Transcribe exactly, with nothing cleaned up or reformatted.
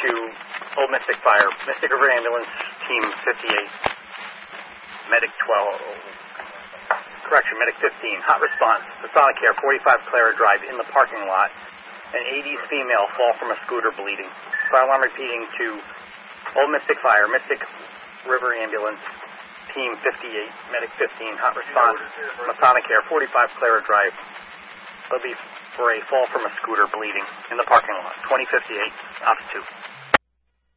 to Old Mystic Fire, Mystic River Ambulance, Team fifty-eight, Medic twelve, correction, Medic fifteen, hot response, Masonic Care, forty-five Clara Drive, in the parking lot. An eighties female fall from a scooter bleeding. Fire alarm repeating to Old Mystic Fire, Mystic River Ambulance, Team fifty-eight, Medic fifteen, hot response, Masonic Care, forty-five Clara Drive. That'll be for a fall from a scooter bleeding in the parking lot. twenty fifty-eight, ops two.